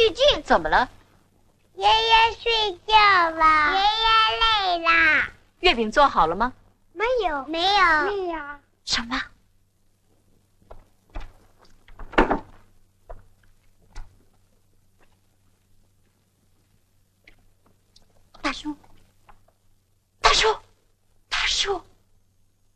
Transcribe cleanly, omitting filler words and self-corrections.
玉静，怎么了？ 爷爷睡觉了，爷爷累啦。 月饼做好了吗？ 没有，没有。 什么？大叔，